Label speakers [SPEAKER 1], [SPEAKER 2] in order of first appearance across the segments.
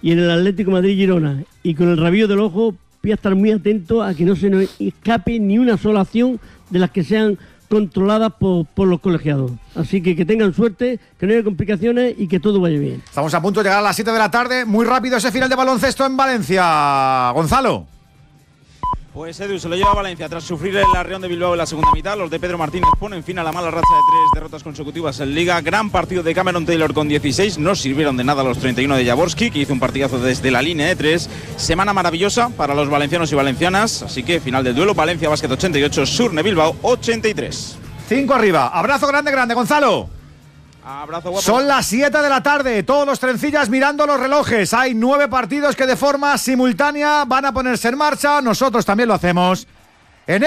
[SPEAKER 1] y en el Atlético Madrid-Girona. Y con el rabillo del ojo voy a estar muy atento a que no se nos escape ni una sola acción de las que sean controladas por los colegiados. Así que tengan suerte, que no haya complicaciones y que todo vaya bien.
[SPEAKER 2] Estamos a punto de llegar a las 7 de la tarde. Muy rápido ese final de baloncesto en Valencia. Gonzalo.
[SPEAKER 3] Pues Edu se lo lleva a Valencia tras sufrir el arreón de Bilbao en la segunda mitad. Los de Pedro Martínez ponen fin a la mala racha de 3 derrotas consecutivas en Liga. Gran partido de Cameron Taylor con 16. No sirvieron de nada los 31 de Jaworski, que hizo un partidazo desde la línea de 3. Semana maravillosa para los valencianos y valencianas. Así que final del duelo, Valencia Basket 88, Surne Bilbao 83.
[SPEAKER 2] 5 arriba. Abrazo grande, Gonzalo.
[SPEAKER 3] Abrazo, guapo.
[SPEAKER 2] Son las 7 de la tarde, todos los trencillas mirando los relojes. Hay 9 partidos que de forma simultánea van a ponerse en marcha. Nosotros también lo hacemos en el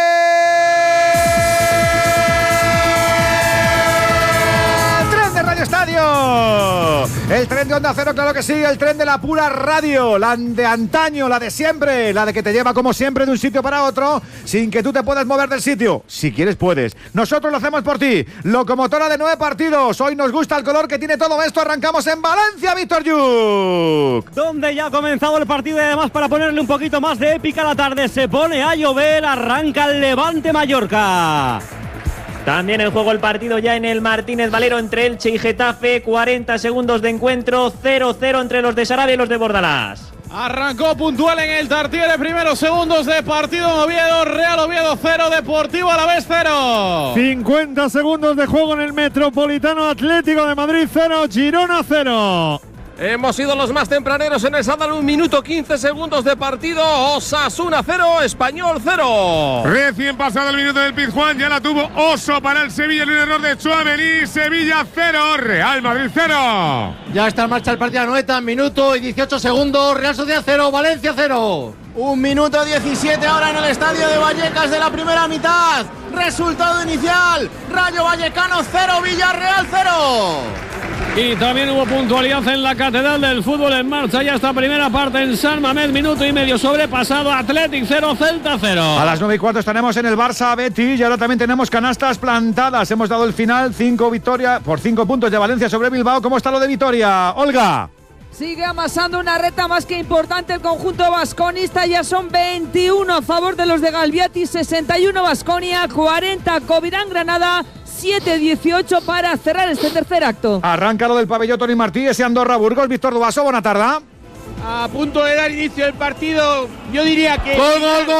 [SPEAKER 2] tren de Radio Estadio. El tren de Onda Cero, claro que sí, el tren de la pura radio, la de antaño, la de siempre, la de que te lleva como siempre de un sitio para otro, sin que tú te puedas mover del sitio. Si quieres puedes. Nosotros lo hacemos por ti. Locomotora de 9 partidos. Hoy nos gusta el color que tiene todo esto. Arrancamos en Valencia, Víctor Yuk.
[SPEAKER 4] Donde ya ha comenzado el partido y además para ponerle un poquito más de épica a la tarde se pone a llover, arranca el Levante Mallorca. También en juego el partido ya en el Martínez Valero entre Elche y Getafe, 40 segundos de encuentro, 0-0 entre los de Sarabia y los de Bordalás.
[SPEAKER 5] Arrancó puntual en el Tartiere, primeros segundos de partido en Oviedo, Real Oviedo 0, Deportivo Alavés 0.
[SPEAKER 6] 50 segundos de juego en el Metropolitano, Atlético de Madrid 0, Girona 0.
[SPEAKER 7] Hemos sido los más tempraneros en el Sadalú, minuto 15 segundos de partido, Osasuna 0, Español 0.
[SPEAKER 6] Recién pasado el minuto del Pizjuán, ya la tuvo Oso para el Sevilla, el error de Tchouaméni, Sevilla 0, Real Madrid 0.
[SPEAKER 8] Ya está en marcha el partido Anoeta, minuto y 18 segundos, Real Sociedad 0, Valencia 0.
[SPEAKER 9] 1 minuto 17 ahora en el estadio de Vallecas de la primera mitad. Resultado inicial, Rayo Vallecano 0, Villarreal 0.
[SPEAKER 4] Y también hubo puntualidad en la Catedral del Fútbol en marcha. Ya esta primera parte en San Mamés, minuto y medio sobrepasado. Athletic 0, Celta 0.
[SPEAKER 2] A las 9:15 estaremos en el Barça Betis y ahora también tenemos canastas plantadas. Hemos dado el final, 5 victorias por 5 puntos de Valencia sobre Bilbao. ¿Cómo está lo de Vitoria, Olga?
[SPEAKER 10] Sigue amasando una reta más que importante el conjunto vasconista. Ya son 21 a favor de los de Galviati, 61 Baskonia, 40 Covirán Granada, 7-18 para cerrar este tercer acto.
[SPEAKER 2] Arranca lo del pabellón Toni Martí, ese Andorra Burgos. Víctor Dubaso, buena tarde.
[SPEAKER 5] A punto de dar inicio el partido, yo diría que...
[SPEAKER 8] ¡Gol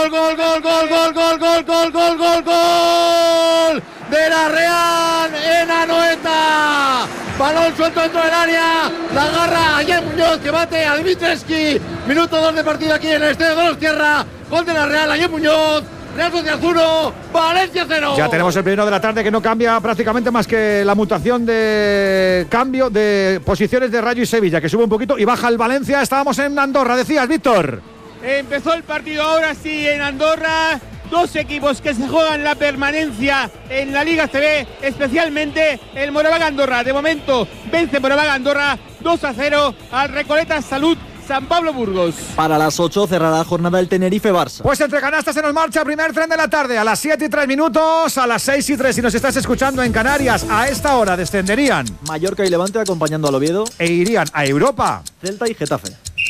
[SPEAKER 8] de la Real en Anoeta! Balón suelto dentro del área, la agarra Ayer Muñoz que bate a Dimitrescu. Minuto 2 de partido aquí en el Estadio Donostierra. Gol de la Real, Ayer Muñoz. Real Sociedad 1, Valencia 0.
[SPEAKER 2] Ya tenemos el primero de la tarde que no cambia prácticamente más que la mutación de cambio de posiciones de Rayo y Sevilla, que sube un poquito y baja el Valencia. Estábamos en Andorra, decías, Víctor.
[SPEAKER 5] Empezó el partido ahora sí en Andorra. Dos equipos que se juegan la permanencia en la Liga CB, especialmente el Moraván Andorra. De momento vence Moraván Andorra 2-0 al Recoleta Salud San Pablo Burgos.
[SPEAKER 11] Para las 8 cerrará la jornada el Tenerife-Barça.
[SPEAKER 2] Pues entre canastas se nos marcha primer tren de la tarde a las 7:03, a las 6:03 si nos estás escuchando en Canarias. A esta hora descenderían
[SPEAKER 11] Mallorca y Levante acompañando al Oviedo
[SPEAKER 2] e irían a Europa
[SPEAKER 11] Celta y Getafe.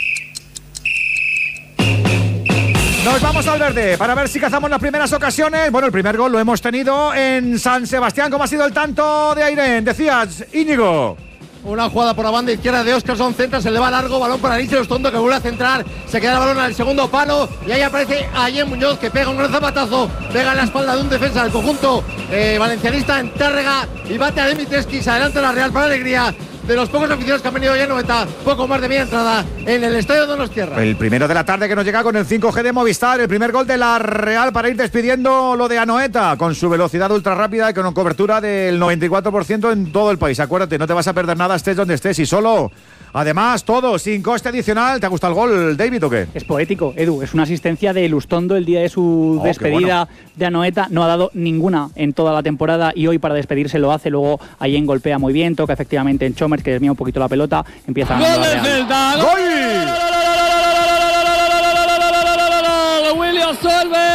[SPEAKER 2] Nos vamos al verde para ver si cazamos las primeras ocasiones. Bueno, el primer gol lo hemos tenido en San Sebastián. ¿Cómo ha sido el tanto de Airén? Decías, Íñigo.
[SPEAKER 8] Una jugada por la banda izquierda de Óscarson, centra, se le va largo, balón para Alicia Ostondo que vuelve a centrar, se queda el balón al segundo palo y ahí aparece Ayer Muñoz que pega un gran zapatazo, pega en la espalda de un defensa del conjunto valencianista en Tárrega y bate a Dimitrescu, se adelanta la Real para alegría de los pocos aficionados que han venido ya en Noeta, poco más de media entrada en el estadio Donostierra.
[SPEAKER 2] El primero de la tarde que nos llega con el 5G de Movistar, el primer gol de la Real para ir despidiendo lo de Anoeta, con su velocidad ultra rápida y con una cobertura del 94% en todo el país. Acuérdate, no te vas a perder nada, estés donde estés y solo. Además, todo sin coste adicional. ¿Te ha gustado el gol, David, o qué?
[SPEAKER 12] Es poético, Edu. Es una asistencia de Lustondo el día de su despedida de Anoeta. No ha dado ninguna en toda la temporada y hoy para despedirse lo hace. Luego Allen golpea muy bien, toca efectivamente en Chomers, que desvía un poquito la pelota. Empieza a ganar la Real.
[SPEAKER 4] ¡Gol del Celta! ¡Gol! William Solve.